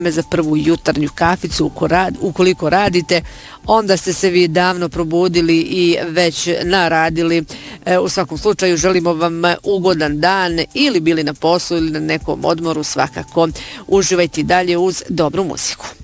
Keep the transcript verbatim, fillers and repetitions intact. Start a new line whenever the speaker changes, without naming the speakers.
za prvu jutarnju kaficu. Ukoliko radite, onda ste se vi davno probudili i već naradili. U svakom slučaju želimo vam ugodan dan, ili bili na poslu ili na nekom odmoru, svakako uživajte dalje uz dobru muziku.